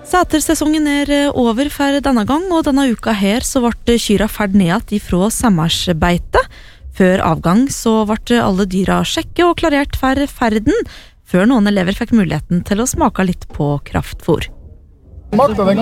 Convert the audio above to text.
Sætersesongen over for denne gang, og denne uka her så ble kyra ferd ned ifra sommersbeite. Før avgang så ble alle dyra sjekket og klarert for ferden, før noen elever fikk muligheten til å smake litt på kraftfôr.